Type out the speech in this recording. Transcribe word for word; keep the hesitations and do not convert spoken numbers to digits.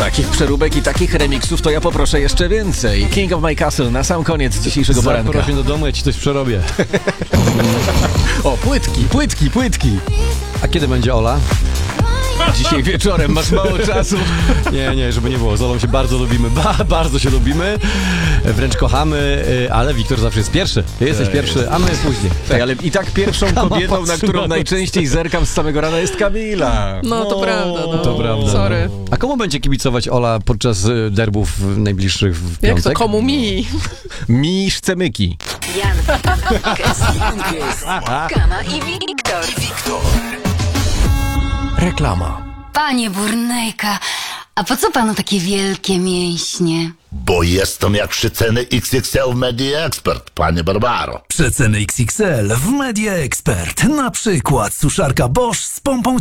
Takich przeróbek i takich remixów to ja poproszę jeszcze więcej. King of My Castle na sam koniec dzisiejszego poranka. Zaproś mnie do domu, ja ci coś przerobię. O, płytki, płytki, płytki. A kiedy będzie Ola? Dzisiaj wieczorem, masz mało czasu. Nie, nie, żeby nie było. Z Olą się bardzo lubimy, ba, bardzo się lubimy. Wręcz kochamy, ale Wiktor zawsze jest pierwszy. Ty jesteś pierwszy, a my później. Tak, ale i tak pierwszą kobietą, na którą najczęściej zerkam z samego rana, jest Kamila. No to prawda, no. To prawda. Sorry. A komu będzie kibicować Ola podczas y, derbów najbliższych w Jak piątek? to komu mi? Miszce myki. Jan, Kama i Wiktor. Reklama. Panie Burnejka, a po co panu takie wielkie mięśnie? Bo jestem jak przeceny X X L w Media Expert, panie Barbaro. Przeceny X X L w Media Expert. Na przykład suszarka Bosch z pompą